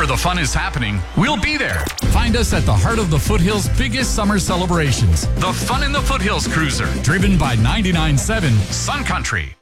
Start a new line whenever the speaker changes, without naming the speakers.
Wherever the fun is happening, we'll be there. Find us at the heart of the Foothills' biggest summer celebrations. The Fun in the Foothills Cruiser, driven by 99.7 Sun Country.